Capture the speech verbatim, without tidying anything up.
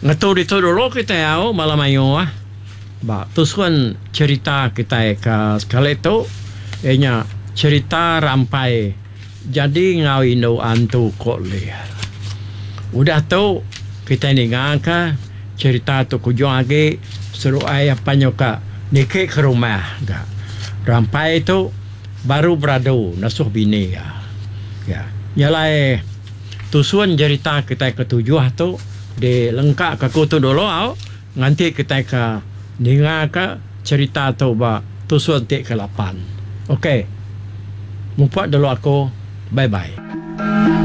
Ngatu dito dulu kita au malam ayo ah. Ba, tusuan cerita kita ke sekali tu, ianya cerita rampai. Jadi ngau indo antu kok lihat. Udah tu kita ni ngangka cerita tu kujung lagi suruh ayah panyoka nikah ke rumah. Gak. Rampai tu baru beradu nasuh bini ya. Ya, yalah tusuan cerita kita ketujuh tu di lengkap ke kutu dulu au nanti kita ke dengar ke cerita tu ba tusuan tik ke lapan. Okey. Mumpat dulu aku. Bye bye.